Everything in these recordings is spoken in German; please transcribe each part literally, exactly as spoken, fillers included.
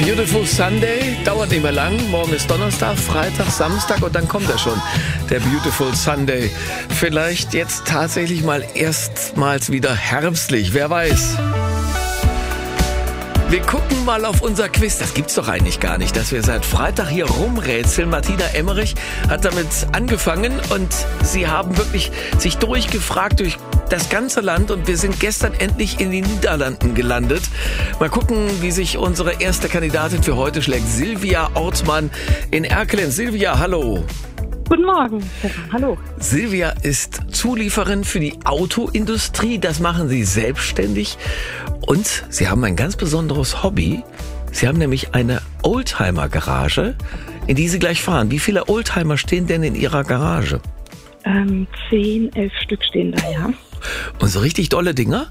Beautiful Sunday, dauert nicht mehr lang. Morgen ist Donnerstag, Freitag, Samstag und dann kommt er schon, der Beautiful Sunday. Vielleicht jetzt tatsächlich mal erstmals wieder herbstlich, wer weiß. Wir gucken mal auf unser Quiz. Das gibt's doch eigentlich gar nicht, dass wir seit Freitag hier rumrätseln. Martina Emmerich hat damit angefangen und sie haben wirklich sich durchgefragt durch das ganze Land und wir sind gestern endlich in den Niederlanden gelandet. Mal gucken, wie sich unsere erste Kandidatin für heute schlägt. Silvia Ortmann in Erkelenz. Silvia, hallo. Guten Morgen, Stefan. Hallo. Silvia ist Zulieferin für die Autoindustrie. Das machen Sie selbstständig. Und Sie haben ein ganz besonderes Hobby. Sie haben nämlich eine Oldtimer-Garage, in die Sie gleich fahren. Wie viele Oldtimer stehen denn in Ihrer Garage? Ähm, zehn, elf Stück stehen da, ja. Und so richtig dolle Dinger?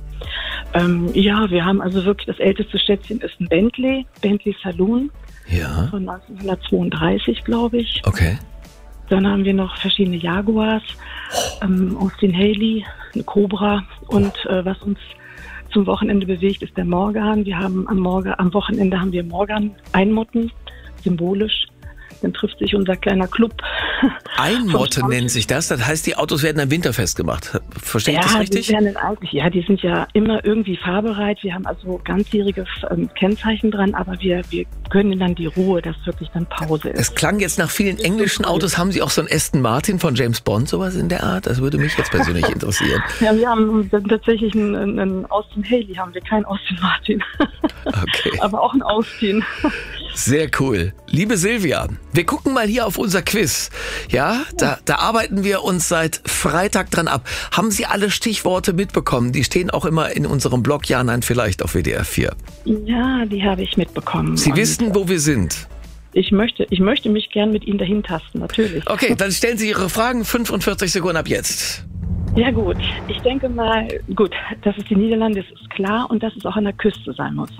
Ähm, ja, wir haben also wirklich, das älteste Schätzchen ist ein Bentley, Bentley Saloon. Ja. Von neunzehnhundertzweiunddreißig, glaube ich. Okay. Dann haben wir noch verschiedene Jaguars, ähm, Austin Haley, eine Cobra und äh, was uns zum Wochenende bewegt, ist der Morgan. Wir haben am, Morgan, am Wochenende haben wir Morgan Einmotten, symbolisch. Dann trifft sich unser kleiner Club. Einmotte nennt sich das. Das heißt, die Autos werden am Winterfest gemacht. Verstehe ich ja, das richtig? Die werden eigentlich, ja, die sind ja immer irgendwie fahrbereit. Wir haben also ganzjährige ähm, Kennzeichen dran, aber wir, wir gönnen dann die Ruhe, dass wirklich dann Pause ist. Es klang jetzt nach vielen englischen Autos. Haben Sie auch so einen Aston Martin von James Bond, sowas in der Art? Das würde mich jetzt persönlich interessieren. Ja, wir haben tatsächlich einen, einen Austin Haley, haben wir keinen Austin Martin. Okay. Aber auch einen Austin. Sehr cool. Liebe Silvia, wir gucken mal hier auf unser Quiz. Ja, da, da arbeiten wir uns seit Freitag dran ab. Haben Sie alle Stichworte mitbekommen? Die stehen auch immer in unserem Blog Ja, Nein, Vielleicht auf W D R vier. Ja, die habe ich mitbekommen. Sie Und wissen, wo wir sind. Ich möchte, ich möchte mich gern mit Ihnen dahin tasten, natürlich. Okay, dann stellen Sie Ihre Fragen. fünfundvierzig Sekunden ab jetzt. Ja gut, ich denke mal, gut, dass es die Niederlande ist, ist klar und dass es auch an der Küste sein muss.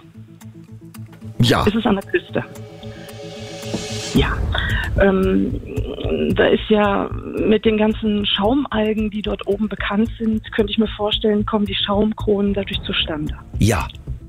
Ja. Ist es an der Küste? Ja. Ähm, da ist ja mit den ganzen Schaumalgen, die dort oben bekannt sind, könnte ich mir vorstellen, kommen die Schaumkronen dadurch zustande. Ja.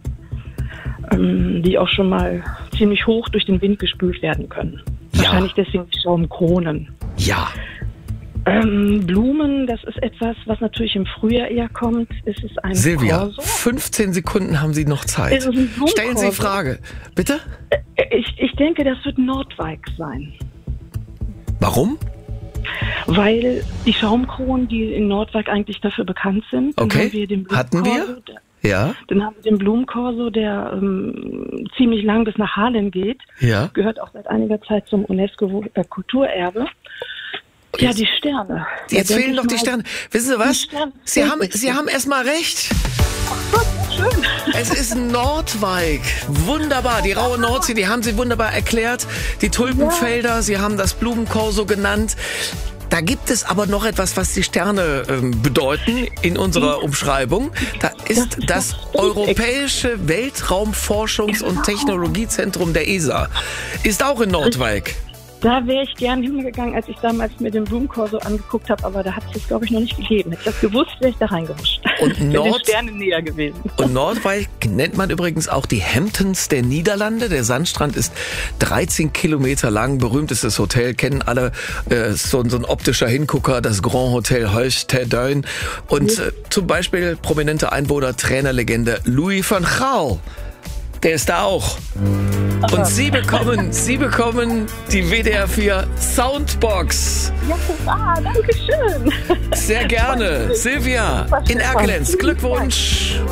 Ähm, die auch schon mal ziemlich hoch durch den Wind gespült werden können. Ja. Wahrscheinlich deswegen die Schaumkronen. Ja. Ähm, Blumen, das ist etwas, was natürlich im Frühjahr eher kommt. Ist es ein Silvia, Corso? fünfzehn Sekunden haben Sie noch Zeit. Ist es ein Blumenkorso? Stellen Sie Frage. Bitte? Ich, ich denke, das wird Nordwijk sein. Warum? Weil die Schaumkronen, die in Nordwijk eigentlich dafür bekannt sind, dann Okay. haben wir den Hatten wir? Blumenkorso, der- Ja. Dann haben wir den Blumenkorso, der ähm, ziemlich lang bis nach Haarlem geht. Ja. Gehört auch seit einiger Zeit zum UNESCO-Kulturerbe. Ja, die Sterne. Jetzt Da fehlen denke noch ich die mal, Sterne. Wissen Sie was? Die Sterne Sie fehlen haben, nicht. Sie haben erstmal recht. Schön. Es ist Nordwijk. Wunderbar. Die raue Nordsee, die haben Sie wunderbar erklärt. Die Tulpenfelder, Sie haben das Blumenkorso genannt. Da gibt es aber noch etwas, was die Sterne ähm, bedeuten in unserer Umschreibung. Da ist das Europäische Weltraumforschungs- und Technologiezentrum der E S A. Ist auch in Nordwijk. Da wäre ich gern hingegangen, als ich damals mir den Blumenkorso angeguckt habe, aber da hat es das, glaube ich, noch nicht gegeben. Hätte ich das gewusst, wäre ich da reingerutscht. Und Wäre den Nord- Sternen näher gewesen. Und Nordwijk nennt man übrigens auch die Hamptons der Niederlande. Der Sandstrand ist dreizehn Kilometer lang. Berühmtestes Hotel, kennen alle. Äh, so, so ein optischer Hingucker, das Grand Hotel Huis ter Duin. Und äh, zum Beispiel prominente Einwohner, Trainerlegende Louis van Gaal. Der ist da auch. Und Sie bekommen, Sie bekommen die W D R vier Soundbox. Ja, ah, danke schön. Sehr gerne. Silvia in Erkelenz. Glückwunsch.